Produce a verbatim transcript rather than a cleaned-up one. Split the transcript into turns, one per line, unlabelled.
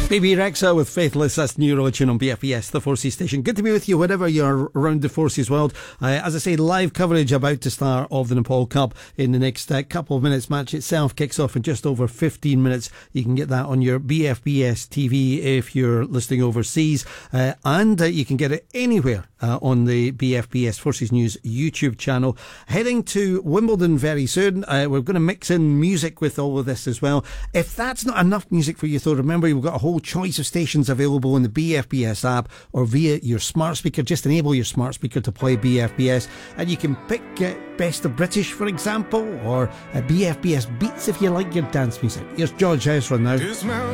Bebe Rexha with Faithless. That's New Religion on B F B S, the Forces station. Good to be with you whenever you're around the Forces world. Uh, as I say, live coverage about to start of the Nepal Cup in the next uh, couple of minutes. Match itself kicks off in just over fifteen minutes. You can get that on your B F B S T V if you're listening overseas, uh, and uh, you can get it anywhere uh, on the B F B S Forces News YouTube channel. Heading to Wimbledon very soon. Uh, we're going to mix in music with all of this as well. If that's not enough music for you, though, remember we've got a whole choice of stations available in the B F B S app or via your smart speaker. Just enable your smart speaker to play B F B S, and you can pick uh, Best of British, for example, or uh, B F B S Beats if you like your dance music. Here's George Ezra now.